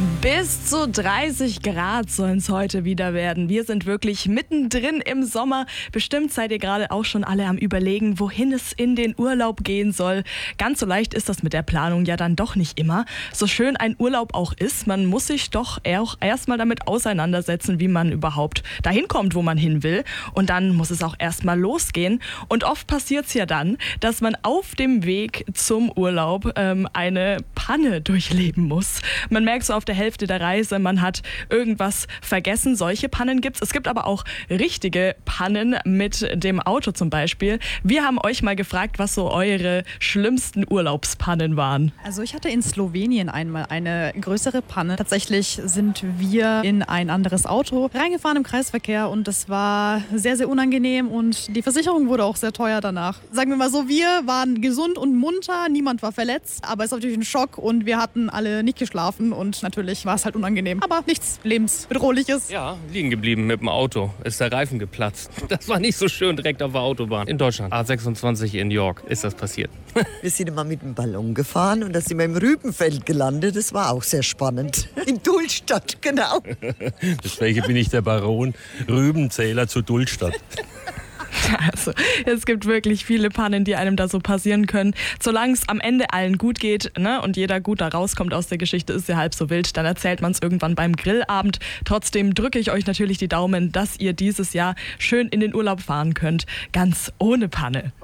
Bis zu 30 Grad sollen es heute wieder werden. Wir sind wirklich mittendrin im Sommer. Bestimmt seid ihr gerade auch schon alle am Überlegen, wohin es in den Urlaub gehen soll. Ganz so leicht ist das mit der Planung ja dann doch nicht immer. So schön ein Urlaub auch ist, man muss sich doch auch erstmal damit auseinandersetzen, wie man überhaupt dahin kommt, wo man hin will. Und dann muss es auch erstmal losgehen. Und oft passiert es ja dann, dass man auf dem Weg zum Urlaub eine Panne durchleben muss. Man merkt so auf der Hälfte der Reise, man hat irgendwas vergessen. Solche Pannen gibt's. Es gibt aber auch richtige Pannen mit dem Auto zum Beispiel. Wir haben euch mal gefragt, was so eure schlimmsten Urlaubspannen waren. Also ich hatte in Slowenien einmal eine größere Panne. Tatsächlich sind wir in ein anderes Auto reingefahren im Kreisverkehr und das war sehr, sehr unangenehm und die Versicherung wurde auch sehr teuer danach. Sagen wir mal so, wir waren gesund und munter, niemand war verletzt, aber es war natürlich ein Schock und wir hatten alle nicht geschlafen und natürlich war es halt unangenehm. Aber nichts lebensbedrohliches. Ja, liegen geblieben mit dem Auto. Ist der Reifen geplatzt. Das war nicht so schön direkt auf der Autobahn. In Deutschland, A26 in York, ist das passiert. Wir sind immer mit dem Ballon gefahren und da sind wir im Rübenfeld gelandet. Das war auch sehr spannend. In Dullstadt, genau. Deswegen bin ich der Baron Rübenzähler zu Dullstadt. Also, es gibt wirklich viele Pannen, die einem da so passieren können. Solange es am Ende allen gut geht, ne, und jeder gut da rauskommt aus der Geschichte, ist ja halb so wild. Dann erzählt man es irgendwann beim Grillabend. Trotzdem drücke ich euch natürlich die Daumen, dass ihr dieses Jahr schön in den Urlaub fahren könnt. Ganz ohne Panne.